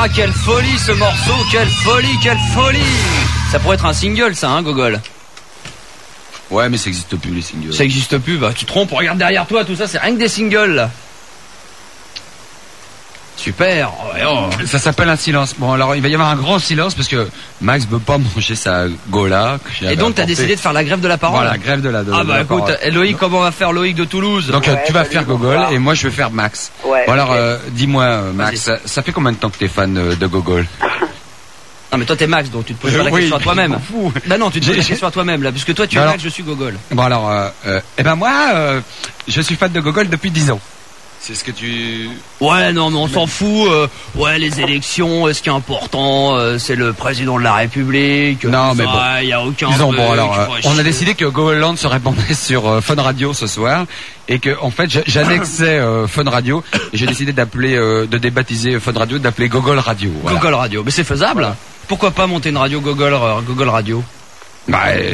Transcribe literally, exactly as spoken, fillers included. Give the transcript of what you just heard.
Ah, quelle folie ce morceau, quelle folie, quelle folie. Ça pourrait être un single, ça, hein, Gogol? Ouais, mais ça existe plus, les singles. Ça existe plus, bah tu te trompes, regarde derrière toi, tout ça, c'est rien que des singles, là. Super. Ouais, oh. Ça s'appelle un silence. Bon, alors il va y avoir un grand silence parce que Max veut pas manger sa gola. Et donc t'as décidé de faire la grève de la parole. Voilà, grève de la. De, ah de bah la écoute, parole. Loïc, comment on va faire Loïc de Toulouse? Donc ouais, tu vas salut, faire Gogol bonsoir. et moi je vais faire Max. Ouais. Bon, alors okay. euh, dis-moi euh, Max, ça, ça fait combien de temps que t'es fan euh, de Gogol? Non mais toi t'es Max, donc tu te poses Euh, pas la oui, question à toi-même. Bah non, tu te poses J'ai- la question à toi-même là, puisque toi tu es Alors- Max, je suis Gogol. Bon alors, euh, euh, eh ben moi, euh, je suis fan de Gogol depuis dix ans. C'est ce que tu... Ouais, non, mais on s'en fout. Euh, ouais, les élections, euh, ce qui est important, euh, c'est le président de la République. Non, tout mais ça, bon. il y a aucun. Disons, truc, bon alors, euh, faut on a chier. décidé que Gogoland se répandait sur euh, Fun Radio ce soir et que en fait j'a- j'annexais euh, Fun Radio et j'ai décidé d'appeler, euh, de débaptiser Fun Radio, d'appeler Gogol Radio. Voilà. Gogol Radio, mais c'est faisable. Voilà. Pourquoi pas monter une radio Gogol, euh, Gogol Radio? Bah,